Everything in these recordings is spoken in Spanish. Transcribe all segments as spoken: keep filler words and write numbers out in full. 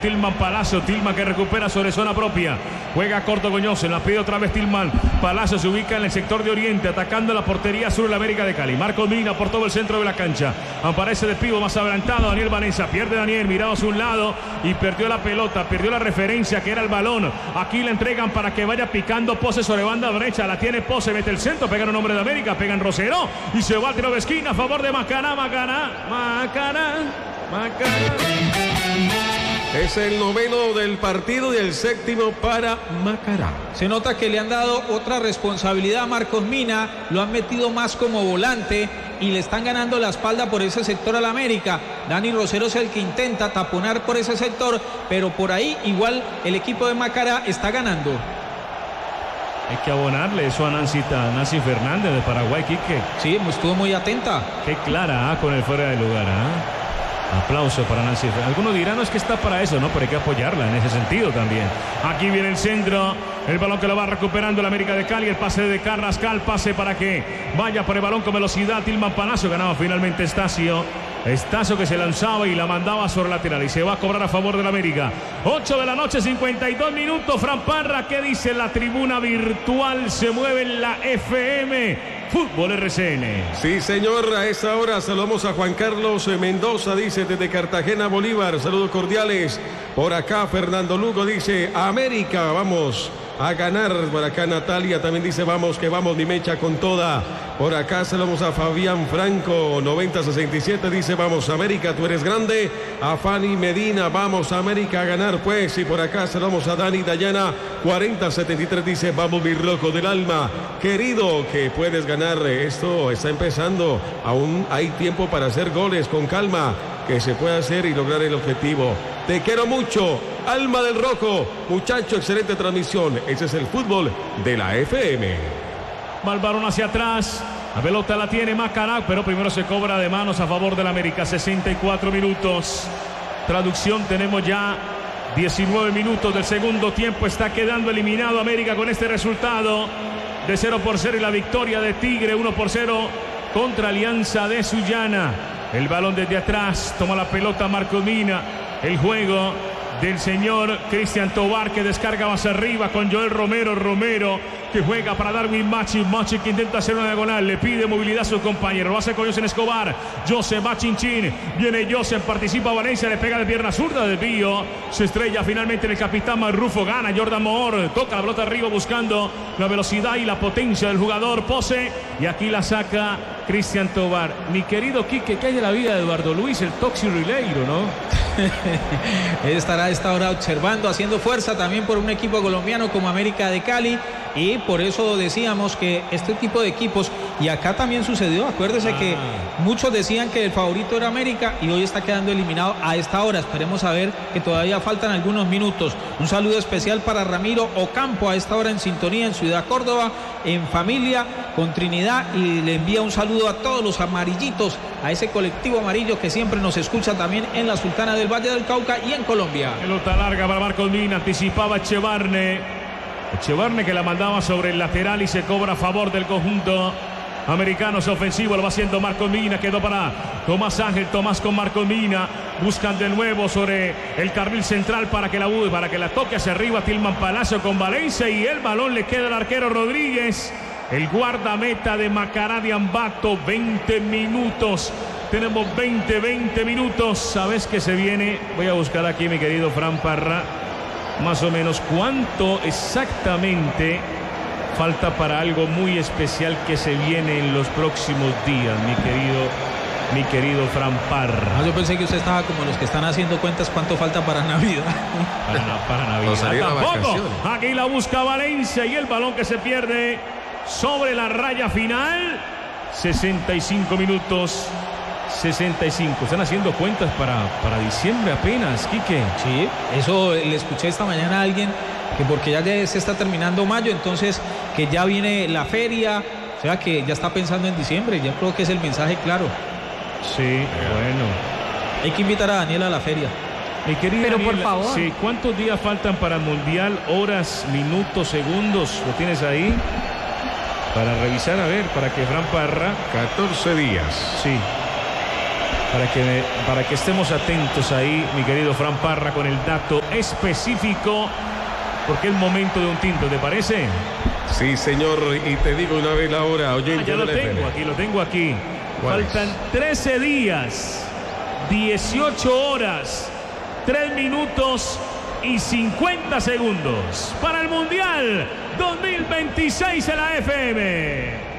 Tilman Palacio, Tilman que recupera sobre zona propia, juega corto Goñoso, la pide otra vez Tilman Palacio, se ubica en el sector de oriente, atacando la portería sur de la América de Cali. Marcos Mina por todo el centro de la cancha, aparece de pivo más adelantado Daniel Vanessa, pierde Daniel, mirado hacia un lado y perdió la pelota, perdió la referencia que era el balón. Aquí le entregan para que vaya picando Pose sobre banda derecha, la tiene Pose, mete el centro, pega un hombre de América, pega en Rosero y se va al tiro de esquina a favor de Macará, Macará, Macará, Macará. Es el noveno del partido y el séptimo para Macará. Se nota que le han dado otra responsabilidad a Marcos Mina, lo han metido más como volante y le están ganando la espalda por ese sector al América. Dani Rosero es el que intenta taponar por ese sector, pero por ahí igual el equipo de Macará está ganando. Hay que abonarle eso a Nancy, a Nancy Fernández de Paraguay, Quique. Sí, estuvo muy atenta. Qué clara, ¿eh? Con el fuera de lugar, ¿eh? Aplauso para Nancy. Algunos dirán, no es que está para eso, ¿no? Pero hay que apoyarla en ese sentido también. Aquí viene el centro, el balón que lo va recuperando el América de Cali, el pase de Carrascal, pase para que vaya por el balón con velocidad. Tilman Palacio, ganaba finalmente Estacio. Estacio que se lanzaba y la mandaba sobre lateral y se va a cobrar a favor del América. ocho de la noche, cincuenta y dos minutos. Fran Parra, ¿qué dice la tribuna virtual? Se mueve en la F M Fútbol R C N. Sí, señor, a esta hora saludamos a Juan Carlos Mendoza, dice desde Cartagena, Bolívar, saludos cordiales. Por acá Fernando Lugo dice, América, vamos a ganar. Por acá Natalia también dice, vamos que vamos, mi mecha con toda. Por acá saludamos a Fabián Franco, noventa sesenta y siete, dice, vamos América, tú eres grande. A Fanny Medina, vamos América a ganar pues. Y por acá saludamos a Dani Dayana, cuarenta setenta y tres, dice, vamos mi rojo del alma, querido, que puedes ganar. Esto está empezando, aún hay tiempo para hacer goles, con calma, que se puede hacer y lograr el objetivo. Te quiero mucho, alma del rojo, muchacho, excelente transmisión. Ese es el fútbol de la F M. Va el balón hacia atrás, la pelota la tiene Macará, pero primero se cobra de manos a favor del América. Sesenta y cuatro minutos. Traducción, tenemos ya diecinueve minutos del segundo tiempo. Está quedando eliminado América con este resultado de cero por cero y la victoria de Tigre uno por cero contra Alianza de Sullana. El balón desde atrás, toma la pelota Marcos Mina. El juego del señor Cristian Tobar, que descarga más arriba con Joel Romero. Romero que juega para Darwin Machi. Machi que intenta hacer una diagonal, le pide movilidad a su compañero, lo hace con José Escobar. José va Chinchín, viene José, participa Valencia, le pega de pierna zurda, desvío, se estrella finalmente en el capitán Marrufo, gana Jordan Moore, toca la pelota arriba buscando la velocidad y la potencia del jugador Pose, y aquí la saca Cristian Tobar. Mi querido Quique, ¿qué hay de la vida de Eduardo Luis, el Toxi Rileiro, no? Él estará a esta hora observando, haciendo fuerza también por un equipo colombiano como América de Cali, y por eso decíamos que este tipo de equipos, y acá también sucedió, acuérdese ah. que muchos decían que el favorito era América y hoy está quedando eliminado a esta hora. Esperemos a ver, que todavía faltan algunos minutos. Un saludo especial para Ramiro Ocampo a esta hora en sintonía en Ciudad Córdoba, en familia con Trinidad, y le envía un saludo a todos los amarillitos, a ese colectivo amarillo que siempre nos escucha también en la Sultana del Valle del Cauca y en Colombia. Pelota larga para Marcos Mina, anticipaba Echevarne. Echevarne que la mandaba sobre el lateral y se cobra a favor del conjunto americano. Es ofensivo, lo va haciendo Marcos Mina, quedó para Tomás Ángel. Tomás con Marcos Mina, buscan de nuevo sobre el carril central para que la para que la toque hacia arriba Tilman Palacio con Valencia, y el balón le queda al arquero Rodríguez, el guardameta de Macará de Ambato. Veinte minutos, tenemos veinte, veinte minutos. Sabes que se viene, voy a buscar aquí, mi querido Fran Parra, más o menos cuánto exactamente falta para algo muy especial que se viene en los próximos días, mi querido, mi querido Fran Parra. Ah, yo pensé que usted estaba como los que están haciendo cuentas cuánto falta para Navidad. Para, para Navidad tampoco. Aquí la busca Valencia y el balón que se pierde sobre la raya final. sesenta y cinco minutos. sesenta y cinco. Están haciendo cuentas para, para diciembre apenas, Quique. Sí, eso le escuché esta mañana a alguien, que porque ya se está terminando mayo, entonces que ya viene la feria, o sea que ya está pensando en diciembre. Ya creo que es el mensaje claro. Sí, bueno. Hay que invitar a Daniela a la feria. Mi querida Pero Daniela, por favor. sí, ¿cuántos días faltan para el Mundial? Horas, minutos, segundos. ¿Lo tienes ahí? Para revisar, a ver, para que Fran Parra. catorce días. Sí. Para que, para que estemos atentos ahí, mi querido Fran Parra, con el dato específico, porque es momento de un tinto, ¿te parece? Sí, señor, y te digo una vez la hora, oyente. Ah, ya lo de la tengo F M. aquí, lo tengo aquí. Faltan es? trece días, dieciocho horas, tres minutos y cincuenta segundos para el Mundial dos mil veintiséis en la F M.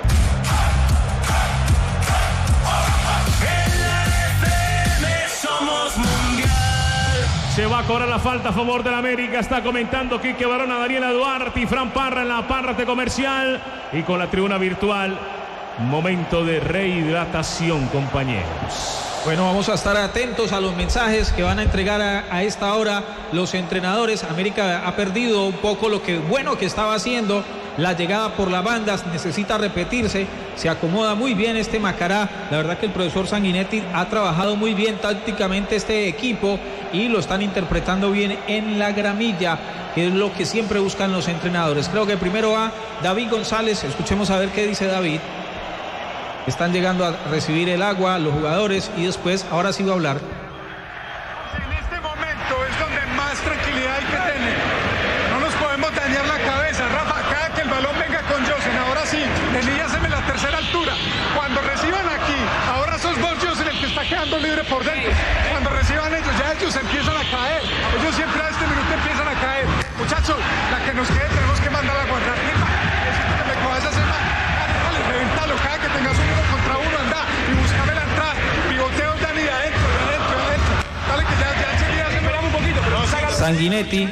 Se va a cobrar la falta a favor del América. Está comentando Quique Barona, Daniela Duarte y Fran Parra en la parte comercial. Y con la tribuna virtual, momento de rehidratación, compañeros. Bueno, vamos a estar atentos a los mensajes que van a entregar a, a esta hora los entrenadores. América ha perdido un poco lo que bueno que estaba haciendo. La llegada por las bandas necesita repetirse. Se acomoda muy bien este Macará. La verdad que el profesor Sanguinetti ha trabajado muy bien tácticamente este equipo y lo están interpretando bien en la gramilla, que es lo que siempre buscan los entrenadores. Creo que primero va David González. Escuchemos a ver qué dice David. Están llegando a recibir el agua los jugadores y después, ahora sí va a hablar. En este momento es donde más tranquilidad hay que tener. No nos podemos dañar la cabeza. Rafa, cada que el balón venga con Josen, ahora sí, Elías en la tercera altura. Cuando reciban aquí, ahora sos vos, Josen, el que está quedando libre por dentro. Cuando reciban ellos, ya ellos empiezan a caer. Ellos siempre a este minuto empiezan a caer. Muchachos, la que nos quede tenemos que mandar a guardar. Necesito que me cojas a hacer más. Dale, dale, reventalo. Cada que tengas un uno contra uno, anda y búscame la entrada. Pivoteo, Dani, de adentro, de adentro, de adentro. Dale que ya, ya enseguida se esperamos un poquito, pero Sanguinetti.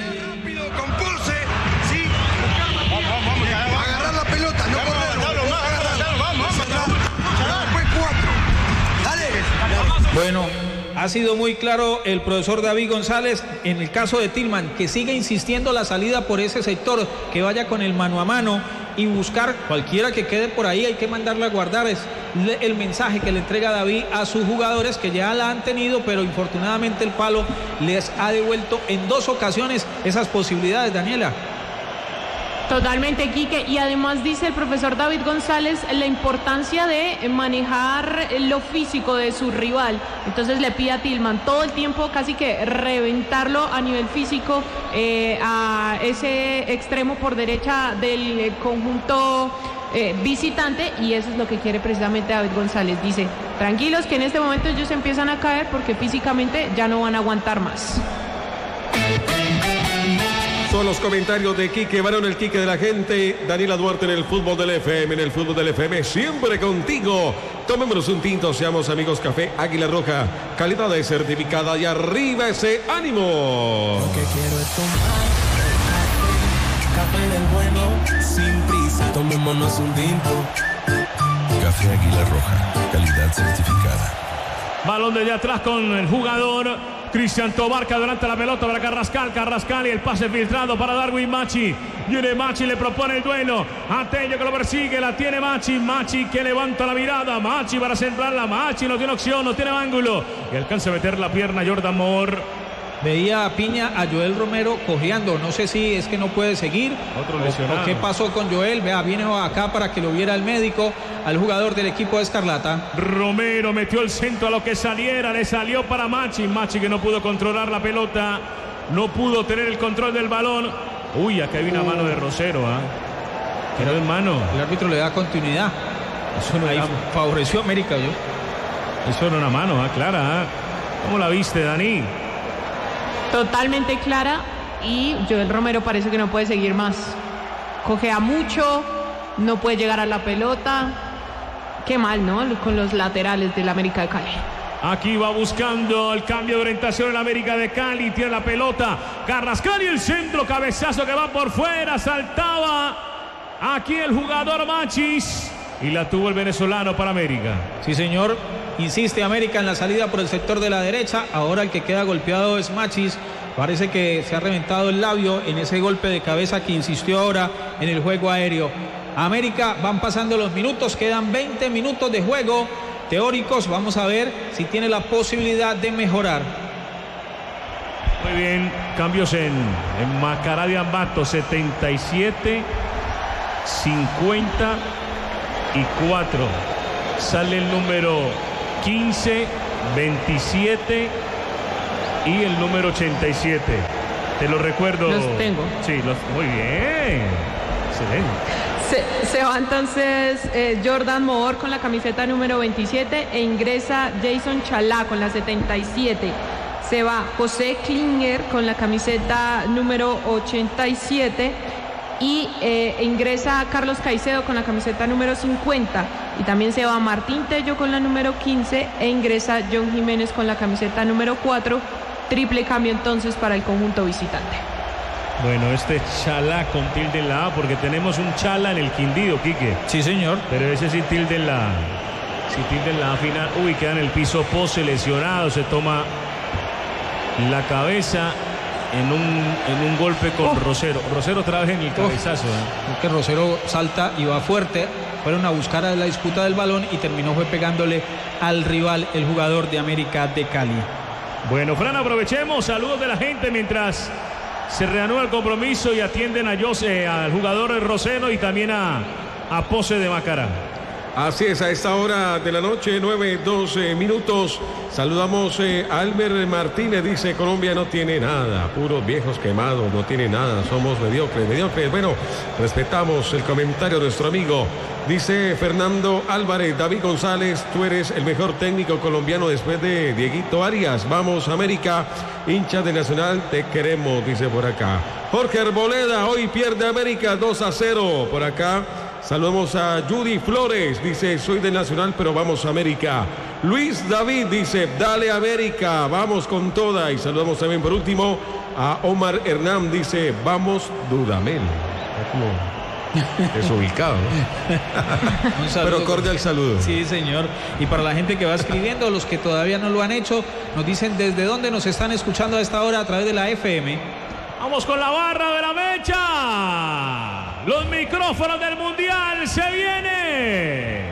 Bueno, ha sido muy claro el profesor David González en el caso de Tillman, que sigue insistiendo la salida por ese sector, que vaya con el mano a mano y buscar cualquiera que quede por ahí, hay que mandarla a guardar. Es el mensaje que le entrega David a sus jugadores, que ya la han tenido, pero infortunadamente el palo les ha devuelto en dos ocasiones esas posibilidades, Daniela. Totalmente, Quique, y además dice el profesor David González la importancia de manejar lo físico de su rival. Entonces le pide a Tillman todo el tiempo casi que reventarlo a nivel físico eh, a ese extremo por derecha del conjunto eh, visitante, y eso es lo que quiere precisamente David González. Dice, tranquilos que en este momento ellos empiezan a caer porque físicamente ya no van a aguantar más. Son los comentarios de Quique Barón, el Quique de la gente. Daniela Duarte en el fútbol del F M, en el fútbol del F M, siempre contigo. Tomémonos un tinto, seamos amigos. Café Águila Roja, calidad de certificada, y arriba ese ánimo. Lo que quiero es tomar café del bueno, sin prisa. Tomémonos un tinto. Café Águila Roja, calidad certificada. Balón desde atrás con el jugador Cristian Tobar, que adelanta la pelota para Carrascal. Carrascal y el pase filtrado para Darwin Machi. Viene Machi, le propone el duelo a Tello, que lo persigue, la tiene Machi. Machi que levanta la mirada. Machi para centrarla. Machi no tiene opción, no tiene ángulo. Y alcanza a meter la pierna Jordan Moore. Veía a Piña, a Joel Romero cojeando. No sé si es que no puede seguir. Otro lesionado. O, o qué pasó con Joel. Vea, viene acá para que lo viera el médico, al jugador del equipo de Escarlata. Romero metió el centro a lo que saliera. Le salió para Machi. Machi que no pudo controlar la pelota. No pudo tener el control del balón. Uy, acá hay una uh. mano de Rosero. ¿Ah? ¿eh? Quedó en mano. El árbitro le da continuidad. Eso no Ahí era... favoreció a América, yo. Eso era una mano, ¿ah? Clara. ¿ah? ¿Cómo la viste, Dani? Totalmente clara, y Joel Romero parece que no puede seguir más. Cojea mucho, no puede llegar a la pelota. Qué mal, ¿no? Con los laterales del América de Cali. Aquí va buscando el cambio de orientación el América de Cali. Tiene la pelota Carrascal y el centro, cabezazo que va por fuera. Saltaba aquí el jugador Machis y la tuvo el venezolano para América. Sí, señor. Insiste América en la salida por el sector de la derecha. Ahora el que queda golpeado es Machis. Parece que se ha reventado el labio en ese golpe de cabeza que insistió ahora en el juego aéreo. América, van pasando los minutos, quedan veinte minutos de juego teóricos. Vamos a ver si tiene la posibilidad de mejorar. Muy bien, cambios en, en Macará de Ambato, setenta y siete, cincuenta y cuatro. Sale el número quince veintisiete y el número ochenta y siete. Te lo recuerdo. Los tengo. Sí, los, muy bien. Excelente. Se, se va entonces eh, Jordan Moore con la camiseta número veintisiete e ingresa Jason Chalá con la setenta y siete. Se va José Klinger con la camiseta número ochenta y siete y eh, ingresa Carlos Caicedo con la camiseta número cincuenta. Y también se va Martín Tello con la número quince e ingresa John Jiménez con la camiseta número cuatro. Triple cambio entonces para el conjunto visitante. Bueno, este Chalá con tilde en la A, porque tenemos un Chala en el Quindío, Quique. Sí, señor. Pero ese sí tilde en la A. Sí tilde en la A final. Uy, queda en el piso Pose lesionado. Se toma la cabeza en un, en un golpe con oh. Rosero. Rosero otra vez en el cabezazo. Oh. ¿eh? Porque Rosero salta y va fuerte. Fueron a buscar a la disputa del balón y terminó fue pegándole al rival, el jugador de América de Cali. Bueno, Fran, aprovechemos. Saludos de la gente mientras se reanuda el compromiso y atienden a José, al jugador Rosero y también a, a Pose de Macará. Así es, a esta hora de la noche, nueve, doce minutos. Saludamos eh, a Almer Martínez, dice Colombia no tiene nada, puros viejos quemados, no tiene nada, somos mediocres, mediocres. Bueno, respetamos el comentario de nuestro amigo. Dice Fernando Álvarez, David González, tú eres el mejor técnico colombiano después de Dieguito Arias. Vamos, América, hincha de Nacional, te queremos, dice por acá. Jorge Arboleda, hoy pierde América dos a cero, por acá. Saludamos a Judy Flores, dice, soy de Nacional, pero vamos a América. Luis David dice, dale América, vamos con toda. Y saludamos también por último a Omar Hernán, dice, vamos Dudamel. Desubicado, ¿no? Un saludo, pero cordial saludo. Sí, señor. Y para la gente que va escribiendo, los que todavía no lo han hecho, nos dicen desde dónde nos están escuchando a esta hora a través de la F M. Vamos con la barra de la mecha. Los micrófonos del Mundial se vienen.